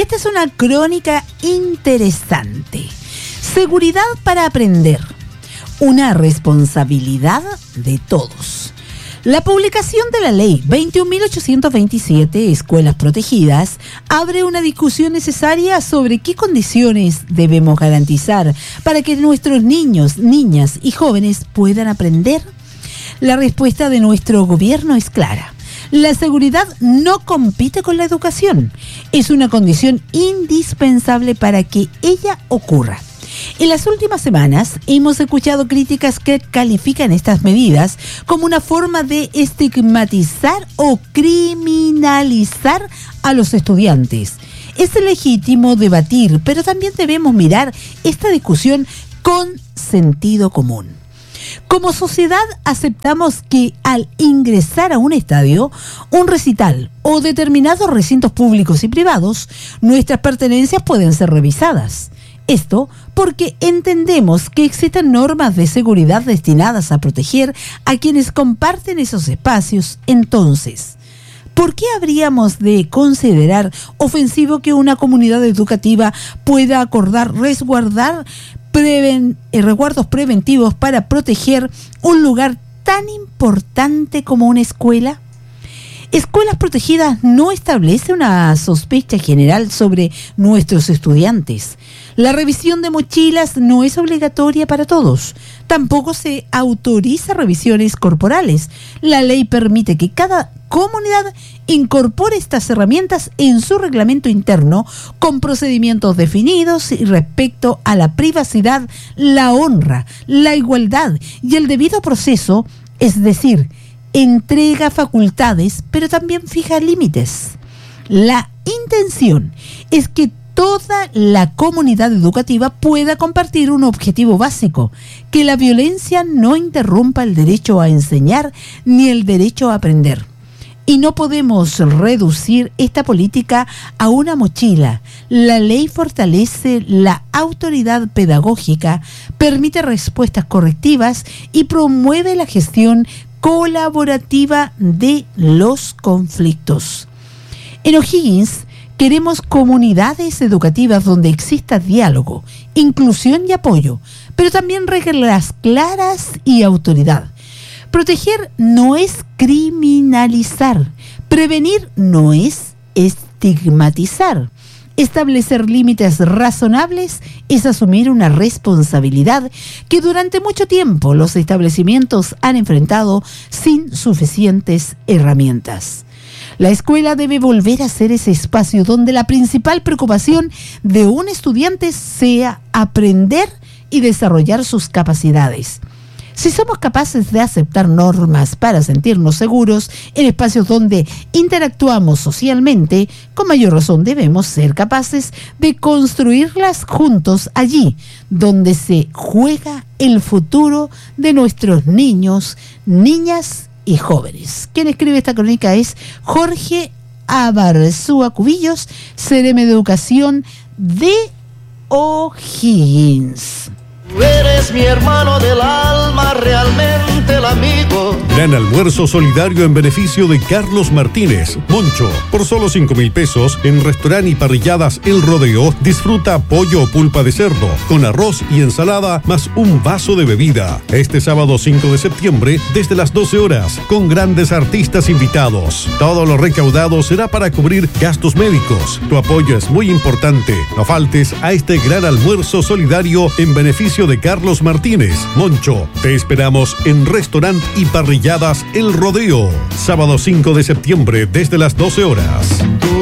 esta es una crónica interesante. Seguridad para aprender. Una responsabilidad de todos. La publicación de la Ley 21.827, Escuelas Protegidas, abre una discusión necesaria sobre qué condiciones debemos garantizar para que nuestros niños, niñas y jóvenes puedan aprender. La respuesta de nuestro gobierno es clara. La seguridad no compite con la educación. Es una condición indispensable para que ella ocurra. En las últimas semanas hemos escuchado críticas que califican estas medidas como una forma de estigmatizar o criminalizar a los estudiantes. Es legítimo debatir, pero también debemos mirar esta discusión con sentido común. Como sociedad aceptamos que al ingresar a un estadio, un recital o determinados recintos públicos y privados, nuestras pertenencias pueden ser revisadas. Esto porque entendemos que existen normas de seguridad destinadas a proteger a quienes comparten esos espacios. Entonces, ¿por qué habríamos de considerar ofensivo que una comunidad educativa pueda acordar resguardos preventivos para proteger un lugar tan importante como una escuela? Escuelas Protegidas no establece una sospecha general sobre nuestros estudiantes. La revisión de mochilas no es obligatoria para todos. Tampoco se autoriza revisiones corporales. La ley permite que cada comunidad incorpore estas herramientas en su reglamento interno con procedimientos definidos y respecto a la privacidad, la honra, la igualdad y el debido proceso, es decir, entrega facultades, pero también fija límites. La intención es que toda la comunidad educativa pueda compartir un objetivo básico, que la violencia no interrumpa el derecho a enseñar ni el derecho a aprender. Y no podemos reducir esta política a una mochila. La ley fortalece la autoridad pedagógica, permite respuestas correctivas y promueve la gestión colaborativa de los conflictos. En O'Higgins queremos comunidades educativas donde exista diálogo, inclusión y apoyo, pero también reglas claras y autoridad. Proteger no es criminalizar, prevenir no es estigmatizar. Establecer límites razonables es asumir una responsabilidad que durante mucho tiempo los establecimientos han enfrentado sin suficientes herramientas. La escuela debe volver a ser ese espacio donde la principal preocupación de un estudiante sea aprender y desarrollar sus capacidades. Si somos capaces de aceptar normas para sentirnos seguros en espacios donde interactuamos socialmente, con mayor razón debemos ser capaces de construirlas juntos allí, donde se juega el futuro de nuestros niños, niñas y jóvenes. Quien escribe esta crónica es Jorge Abarzúa Cubillos, CRM de Educación de O'Higgins. Tú eres mi hermano del alma, realmente el amigo. Gran almuerzo solidario en beneficio de Carlos Martínez, Moncho. Por solo 5,000 pesos, en restaurante y parrilladas El Rodeo, disfruta pollo o pulpa de cerdo, con arroz y ensalada, más un vaso de bebida. Este sábado 5 de septiembre, desde las 12 horas, con grandes artistas invitados. Todo lo recaudado será para cubrir gastos médicos. Tu apoyo es muy importante. No faltes a este gran almuerzo solidario en beneficio de Carlos Martínez, Moncho. Te esperamos en restaurante y parrilladas El Rodeo, sábado 5 de septiembre desde las 12 horas.